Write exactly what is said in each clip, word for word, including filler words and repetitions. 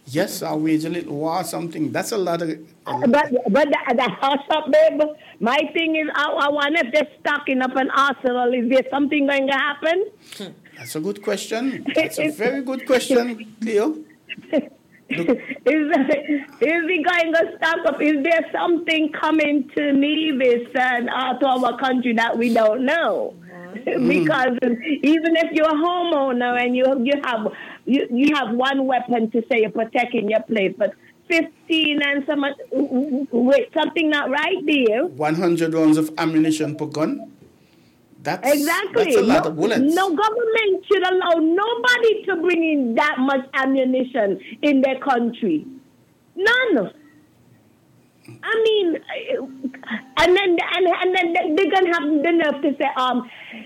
Yes, I'll wage a little war or something. That's a lot of... A lot. But but that, that hush up, babe. My thing is, I, I wonder if they're stocking up an arsenal. Is there something going to happen? That's a good question. That's a very good question, Cleo. Is, is he going to stock up? Is there something coming to Nevis and uh, to our country that we don't know? Mm. Because even if you're a homeowner and you you have you, you have one weapon to say you're protecting your place, but fifteen and some wait something not right there. One hundred rounds of ammunition per gun. That's exactly. That's a lot no, of bullets. No government should allow nobody to bring in that much ammunition in their country. None. I mean, and then and, and then they're gonna have the nerve to say, um,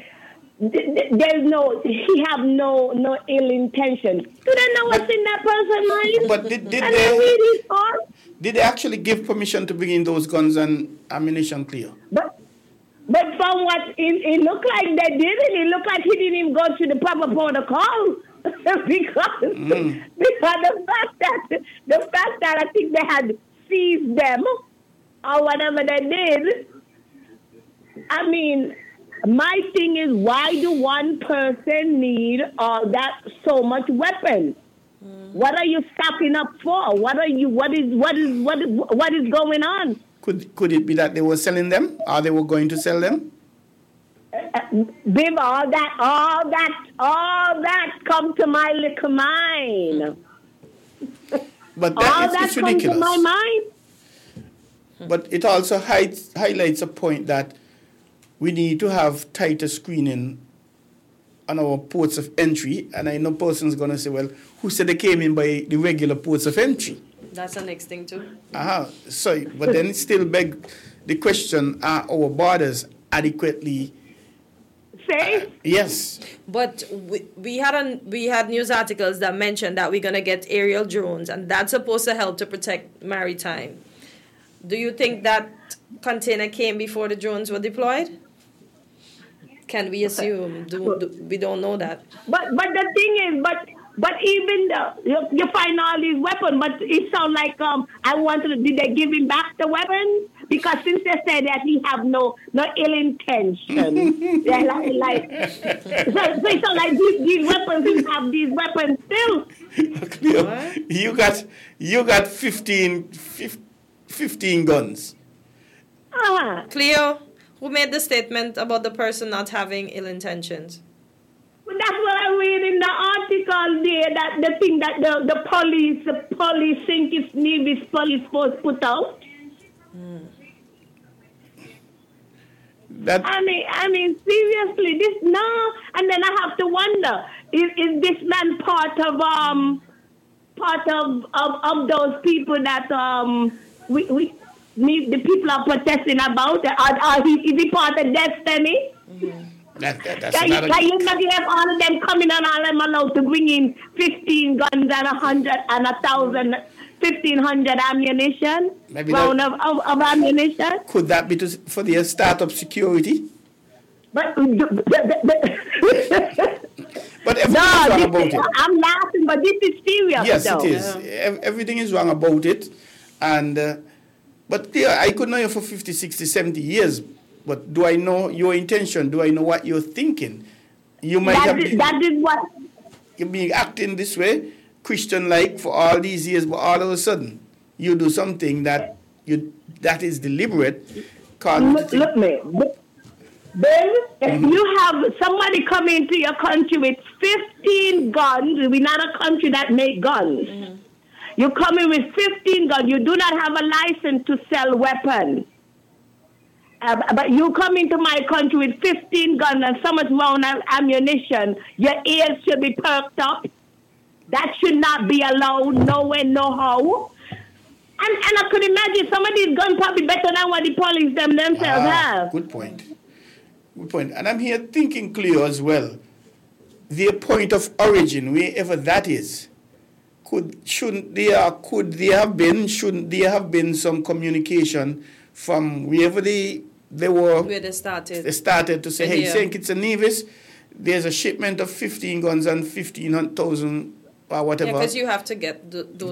there's no, he have no no ill intention. Do they know what's but, in that person's mind? But did, did and they? Really did they actually give permission to bring in those guns and ammunition, Cleo? But. But from what it, it looked like they didn't, it looked like he didn't even go through the proper protocol. because mm. because the fact that the fact that I think they had seized them or whatever they did. I mean, my thing is, why do one person need all that so much weapons? Mm. What are you stocking up for? What are you? What is what is what is, what is going on? Could could it be that they were selling them, or they were going to sell them? Uh, Biv, all that, all that, all that come to my little mind. But that all is, that it's ridiculous. Comes to my mind. But it also hides, highlights a point that we need to have tighter screening on our ports of entry. And I know person's going to say, well, who said they came in by the regular ports of entry? That's the next thing too. Uh-huh. So, but then it still beg the question, are our borders adequately safe? Uh, yes. But we, we had an, we had news articles that mentioned that we're going to get aerial drones, and that's supposed to help to protect maritime. Do you think that container came before the drones were deployed? Can we assume? Do, do, we don't know that. But but the thing is, but but even the, you, you find all these weapons, but it sounds like um I wanted to, did they give him back the weapons? Because since they said that he have no no ill intention, they're like, like so, so it sounds like these, these weapons, he have these weapons still. Cleo, you got you got fifteen, fifteen guns. Uh-huh. Cleo, who made the statement about the person not having ill intentions? Well, that's what I read in the article there, that the thing that the, the police, the police think it's Nevis police force put out. Mm. That I mean, I mean, seriously, this no, and then I have to wonder: is, is this man part of um, part of of, of those people that um, we we need, the people are protesting about? Are, are he, is he part of Destiny? Mm-hmm. That, that, that's can, you, can you not have all of them coming and all of them allowed to bring in fifteen guns and a hundred and a thousand, fifteen hundred ammunition? Maybe round that, of, of, of ammunition? Could that be to, for their startup security? But, the, the, the, but everything no, is wrong this, about it. I'm laughing, but this is serious. Yes, though. it is. Yeah. Everything is wrong about it. And, uh, but yeah, I could know you for fifty, sixty, seventy years. But do I know your intention? Do I know what you're thinking? You might that have is, been, that is what you're being acting this way, Christian-like for all these years, but all of a sudden you do something that you that is deliberate. Look, look me, Ben. If mm-hmm. you have somebody come into your country with fifteen guns, we're not a country that make guns. Mm-hmm. You come in with fifteen guns. You do not have a license to sell weapons. Uh, but you come into my country with fifteen guns and so much round of ammunition, your ears should be perked up. That should not be allowed, nowhere, no how. And, and I could imagine some of these guns probably better than what the police them themselves ah, have. Good point. Good point. And I'm here thinking, Cleo, as well, their point of origin, wherever that is, could, shouldn't there, could there have been, shouldn't there have been some communication from wherever they they were, where they started. They started to say, hey, yeah. Saint Kitts and Nevis, there's a shipment of fifteen guns and fifteen thousand or whatever. Yeah, because you have to get the, those